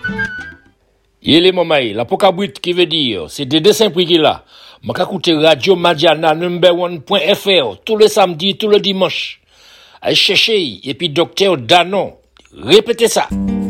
Il est mamaï, la pokabrit qui veut dire, c'est des dessins prix qu'il a. M'a écouter Radio Madiana number1.fr tous les samedis, tous les dimanches. Allez chercher, et puis docteur Danon. Répétez ça.